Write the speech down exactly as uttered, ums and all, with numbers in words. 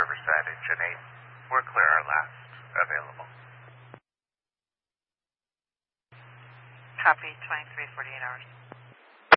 Riverside, engine eight. We're clear our last available. Copy, twenty-three, forty-eight hours.